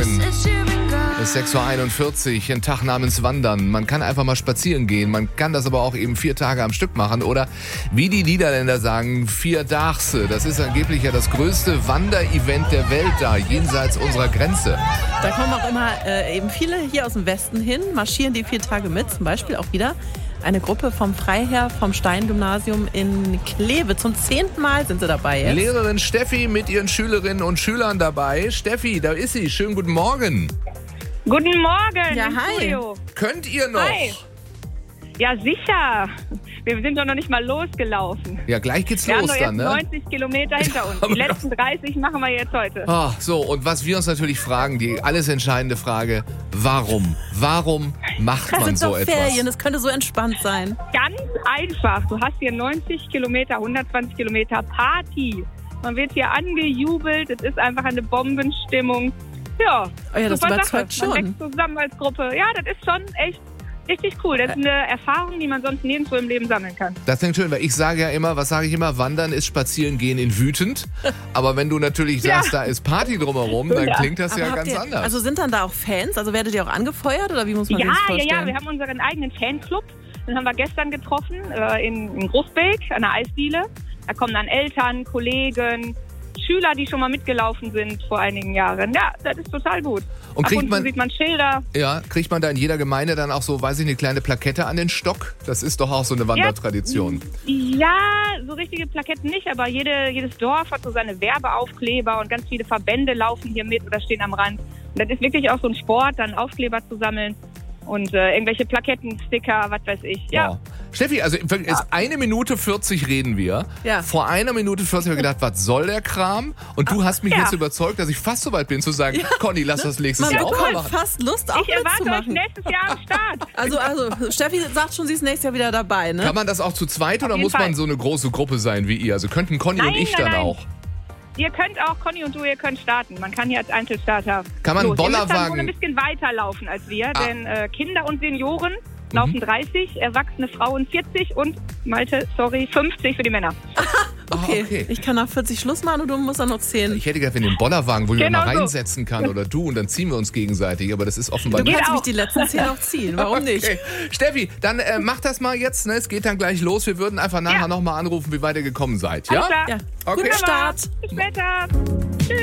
Morgen. Es ist 6:41 Uhr, ein Tag namens Wandern. Man kann einfach mal spazieren gehen, man kann das aber auch eben 4 Tage am Stück machen. Oder wie die Niederländer sagen, Vierdaagse. Das ist angeblich ja das größte Wanderevent der Welt da, jenseits unserer Grenze. Da kommen auch immer eben viele hier aus dem Westen hin, marschieren die 4 Tage mit. Zum Beispiel auch wieder eine Gruppe vom Freiherr vom Stein-Gymnasium in Kleve. Zum 10. Mal sind sie dabei jetzt. Lehrerin Steffi mit ihren Schülerinnen und Schülern dabei. Steffi, da ist sie. Schönen guten Morgen. Guten Morgen. Ja, hi. Studio. Könnt ihr noch? Hi. Ja, sicher. Wir sind doch noch nicht mal losgelaufen. Ja, gleich geht's Wir haben los doch dann, jetzt ne? 90 Kilometer hinter uns. Die letzten 30 machen wir jetzt heute. Ah, so, und was wir uns natürlich fragen, die alles entscheidende Frage, warum? Warum macht Das man sind so doch etwas? Ferien, das könnte so entspannt sein. Ganz einfach. Du hast hier 90 Kilometer, 120 Kilometer Party. Man wird hier angejubelt. Es ist einfach eine Bombenstimmung. Ja, Oh ja, das super überzeugt Sache. Man schon. wächst zusammen als Gruppe. Ja, das ist schon echt richtig cool. Das ist eine Erfahrung, die man sonst nirgendwo im Leben sammeln kann. Das klingt schön, weil ich sage ja immer, was sage ich immer? Wandern ist Spazierengehen in wütend. Aber wenn du natürlich sagst, da ist Party drumherum, dann Ja. klingt das ja Aber habt ganz ihr, anders. also sind dann da auch Fans? Also werdet ihr auch angefeuert oder wie muss man sich das vorstellen? Ja, wir haben unseren eigenen Fanclub. Den haben wir gestern getroffen in Großbeek an der Eisdiele. Da kommen dann Eltern, Kollegen, Schüler, die schon mal mitgelaufen sind vor einigen Jahren. Ja, das ist total gut. Und Ab kriegt und zu man- sieht man Schilder. Ja, kriegt man da in jeder Gemeinde dann auch so, weiß ich, eine kleine Plakette an den Stock? Das ist doch auch so eine Wandertradition. Ja, so richtige Plaketten nicht, aber jedes Dorf hat so seine Werbeaufkleber und ganz viele Verbände laufen hier mit oder stehen am Rand. Und das ist wirklich auch so ein Sport, dann Aufkleber zu sammeln und irgendwelche Plaketten, Sticker, was weiß ich. Ja. Wow. Steffi, also jetzt 1 Minute 40 reden wir. Ja. Vor 1 Minute 40 habe ich gedacht, was soll der Kram? Und du hast mich Ja. jetzt überzeugt, dass ich fast so weit bin zu sagen, Conny, lass das nächstes Man Jahr auch mal bekommt machen. fast Lust, auch Ich erwarte euch mitzumachen. nächstes Jahr am Start. Also Steffi sagt schon, sie ist nächstes Jahr wieder dabei, ne? Kann man das auch zu zweit oder jeden muss man Fall. so eine große Gruppe sein wie ihr? Also könnten Conny und Nein, ich nein, dann nein. auch. Ihr könnt auch, Conny und du, ihr könnt starten. Man kann hier als Einzelstarter Kann man los. Ihr müsst dann Bollerwagen- wohl ein bisschen weiter laufen als wir, Ah. denn Kinder und Senioren laufen 30, erwachsene Frauen 40 und, Malte, sorry, 50 für die Männer. Okay. okay. Ich kann nach 40 Schluss machen und du musst dann noch 10. Ich hätte gedacht, wenn den Bollerwagen, wo ich Genau mal so. reinsetzen kann oder du und dann ziehen wir uns gegenseitig, aber das ist offenbar Du Geht kannst mich auch. die letzten 10 noch ziehen, warum nicht? Okay. Steffi, dann mach das mal jetzt, ne? Es geht dann gleich los. Wir würden einfach nachher Ja. nochmal anrufen, wie weit ihr gekommen seid, Alles ja? klar. Ja, Okay. guten Start. Bis später.